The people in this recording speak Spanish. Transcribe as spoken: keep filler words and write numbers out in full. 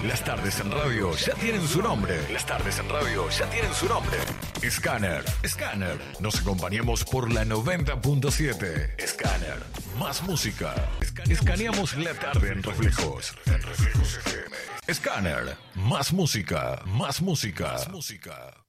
Las tardes en radio ya tienen su nombre. Las tardes en radio ya tienen su nombre. Scanner. Scanner. Nos acompañamos por la noventa punto siete. Scanner. Más música. Escaneamos la tarde en Reflejos. En Reflejos F M. Scanner. Más música. Más música. Más música.